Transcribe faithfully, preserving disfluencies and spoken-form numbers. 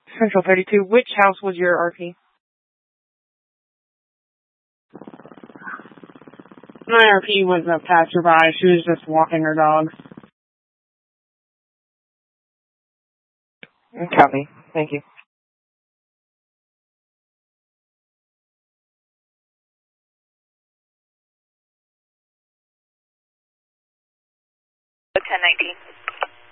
Central thirty-two, which house was your R P? My R P was a passerby. She was just walking her dog. Copy. Thank you. ten nineteen.